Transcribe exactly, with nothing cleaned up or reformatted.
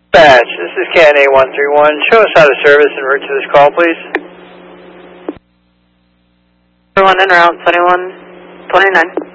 Dispatch, this is Cat A one three one. Show us out of service and route to this call, please. Everyone en route, twenty-one twenty-nine.